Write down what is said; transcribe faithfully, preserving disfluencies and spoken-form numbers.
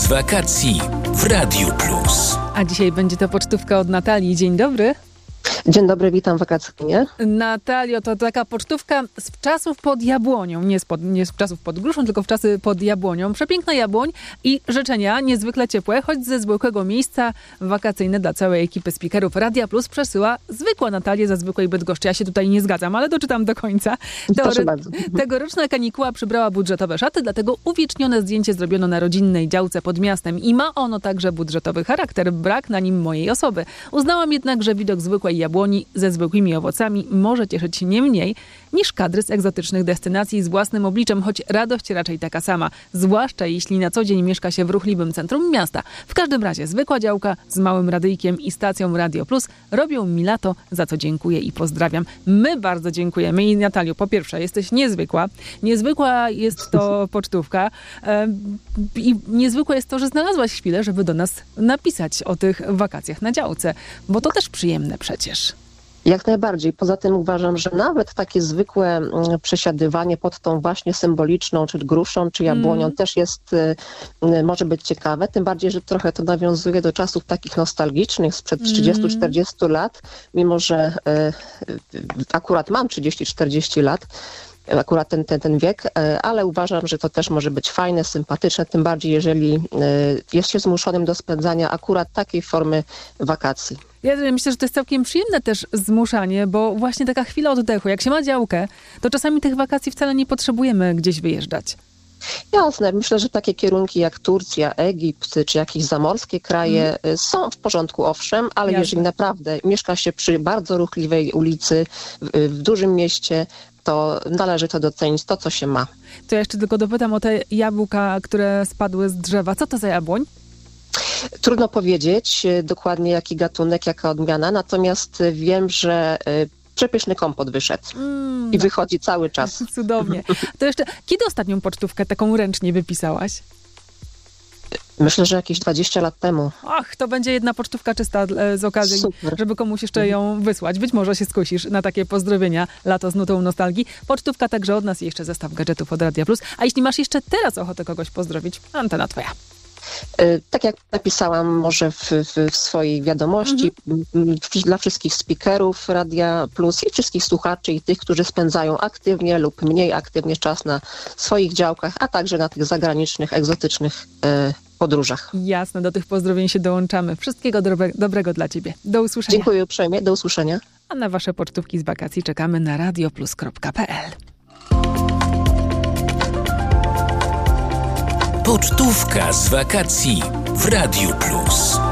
z wakacji w Radiu Plus. A dzisiaj będzie to pocztówka od Natalii. Dzień dobry. Dzień dobry, witam wakacyjnie. Natalio, to taka pocztówka z czasów pod jabłonią. Nie z, pod, nie z czasów pod gruszą, tylko w czasy pod jabłonią. Przepiękna jabłoń i życzenia niezwykle ciepłe, choć ze zwykłego miejsca wakacyjne dla całej ekipy speakerów Radia Plus przesyła zwykła Natalia za zwykłej Bydgoszczy. Ja się tutaj nie zgadzam, ale doczytam do końca. Proszę bardzo. Tegoroczna kanikuła przybrała budżetowe szaty, dlatego uwiecznione zdjęcie zrobiono na rodzinnej działce pod miastem i ma ono także budżetowy charakter. Brak na nim mojej osoby. Uznałam jednak, że widok zwykłej jabłoni ze zwykłymi owocami może cieszyć nie mniej niż kadry z egzotycznych destynacji z własnym obliczem, choć radość raczej taka sama, zwłaszcza jeśli na co dzień mieszka się w ruchliwym centrum miasta. W każdym razie zwykła działka z małym radyjkiem i stacją Radio Plus robią mi lato, za co dziękuję i pozdrawiam. My bardzo dziękujemy i Natalio, po pierwsze, jesteś niezwykła. Niezwykła jest to pocztówka i niezwykłe jest to, że znalazłaś chwilę, żeby do nas napisać o tych wakacjach na działce, bo to też przyjemne przecież. Jak najbardziej. Poza tym uważam, że nawet takie zwykłe przesiadywanie pod tą właśnie symboliczną, czy gruszą, czy jabłonią mm. też jest, może być ciekawe. Tym bardziej, że trochę to nawiązuje do czasów takich nostalgicznych sprzed trzydziestu czterdziestu lat, mimo że y, akurat mam trzydzieści czterdzieści lat. Akurat ten, ten, ten wiek, ale uważam, że to też może być fajne, sympatyczne, tym bardziej jeżeli jest się zmuszonym do spędzania akurat takiej formy wakacji. Ja myślę, że to jest całkiem przyjemne też zmuszanie, bo właśnie taka chwila oddechu, jak się ma działkę, to czasami tych wakacji wcale nie potrzebujemy gdzieś wyjeżdżać. Jasne, myślę, że takie kierunki jak Turcja, Egipt, czy jakieś zamorskie kraje mm. są w porządku, owszem, ale Jasne. Jeżeli naprawdę mieszka się przy bardzo ruchliwej ulicy, w, w dużym mieście, to należy to docenić, to co się ma. To ja jeszcze tylko dopytam o te jabłka, które spadły z drzewa. Co to za jabłoń? Trudno powiedzieć dokładnie jaki gatunek, jaka odmiana, natomiast wiem, że przepyszny kompot wyszedł mm, i wychodzi cały czas. Cudownie. To jeszcze, kiedy ostatnią pocztówkę taką ręcznie wypisałaś? Myślę, że jakieś dwadzieścia lat temu. Ach, to będzie jedna pocztówka czysta z okazji, Super. Żeby komuś jeszcze ją wysłać. Być może się skusisz na takie pozdrowienia, lato z nutą nostalgii. Pocztówka także od nas i jeszcze zestaw gadżetów od Radia Plus. A jeśli masz jeszcze teraz ochotę kogoś pozdrowić, antena twoja. Tak jak napisałam może w, w, w swojej wiadomości, mhm. dla wszystkich speakerów Radia Plus i wszystkich słuchaczy i tych, którzy spędzają aktywnie lub mniej aktywnie czas na swoich działkach, a także na tych zagranicznych, egzotycznych e, podróżach. Jasne, do tych pozdrowień się dołączamy. Wszystkiego dobre, dobrego dla ciebie. Do usłyszenia. Dziękuję uprzejmie, do usłyszenia. A na wasze pocztówki z wakacji czekamy na radioplus kropka p l. Pocztówka z wakacji w Radiu Plus.